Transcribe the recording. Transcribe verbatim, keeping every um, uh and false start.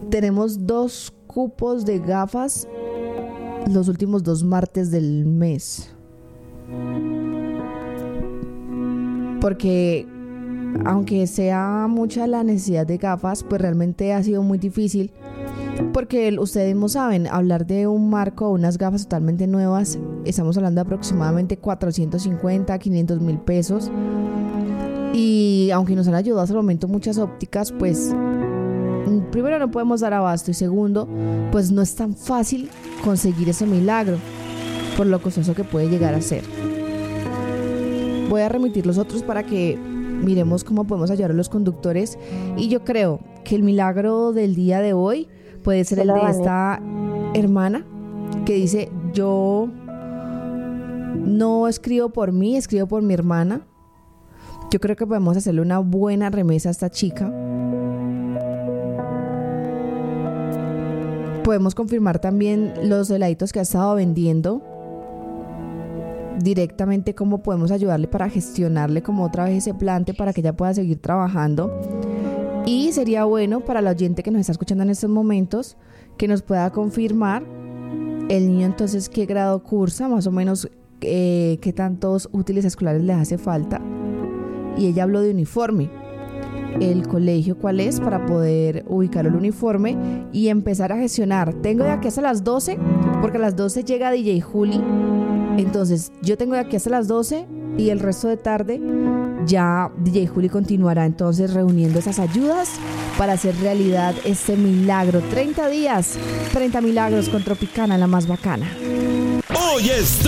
tenemos dos cupos de gafas los últimos dos martes del mes. Porque aunque sea mucha la necesidad de gafas, pues realmente ha sido muy difícil. Porque ustedes mismos saben, hablar de un marco o unas gafas totalmente nuevas, estamos hablando de aproximadamente cuatrocientos cincuenta, quinientos mil pesos. Y aunque nos han ayudado hasta el momento muchas ópticas, pues primero no podemos dar abasto y segundo, pues no es tan fácil conseguir ese milagro por lo costoso que puede llegar a ser. Voy a remitir los otros para que miremos cómo podemos ayudar a los conductores y yo creo que el milagro del día de hoy puede ser el de esta hermana que dice: yo no escribo por mí, escribo por mi hermana. Yo creo que podemos hacerle una buena remesa a esta chica. Podemos confirmar también los heladitos que ha estado vendiendo. Directamente cómo podemos ayudarle para gestionarle como otra vez ese plante para que ella pueda seguir trabajando. Y sería bueno para la oyente que nos está escuchando en estos momentos que nos pueda confirmar el niño entonces qué grado cursa, más o menos eh, qué tantos útiles escolares le hace falta. Y ella habló de uniforme. El colegio cuál es para poder ubicar el uniforme y empezar a gestionar. Tengo de aquí hasta las doce, porque a las doce llega D J Juli. Entonces yo tengo de aquí hasta las doce y el resto de tarde ya D J Juli continuará entonces reuniendo esas ayudas para hacer realidad este milagro. treinta días, treinta milagros con Tropicana, la más bacana. Hoy es